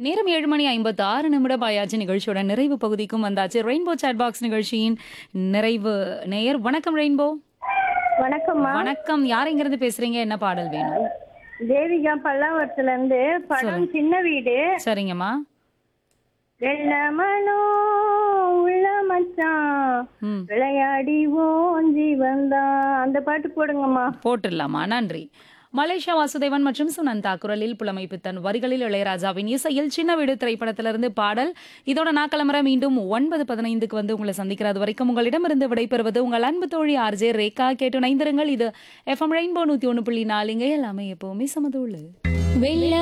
நேரம் 7:56 ஆயாச்சு. நிகழ்ச்சியோட நிறைவு பகுதிக்கும் வந்தாச்சு. ரெயின்போ சாட் பாக்ஸ் நிகழ்ச்சியின் நிறைவு நேயர். வணக்கம் ரெயின்போ. வணக்கம்மா. வணக்கம். யார் எங்கிருந்து பேசுறீங்க? என்ன பாடல் வேணும்? தேவிகா பல்லாவரத்துல இருந்து. படம் சொல்லுங்க. சின்ன வீடு. சரிங்கம்மா. வெள்ளமனோ உள்ள மச்சான் ம். விளையாடி ஓஞ்சி வந்தான், அந்த பாட்டு போடுங்கம்மா. போட்டுடலாமா? நன்றி. மலேசியா வாசுதேவன் மற்றும் சுனந்தா குரலில் புலமை பித்தன் வரிகளில் இளையராஜாவின் இசையில் சின்ன வீடு திரைப்படத்திலிருந்து பாடல். இதோட நான் கிளம்புற மீண்டும் 9:15 வந்து உங்களை சந்திக்கிறது வரைக்கும் உங்களிடமிருந்து விடைபெறுவது உங்கள் அன்பு தோழி ஆர்ஜே ரேகா. கேட்டு நைந்திருங்கள். இது FM ரெயின்போ 101.4. இங்க எல்லாமே எப்பவுமே சமதூளு. வெள்ள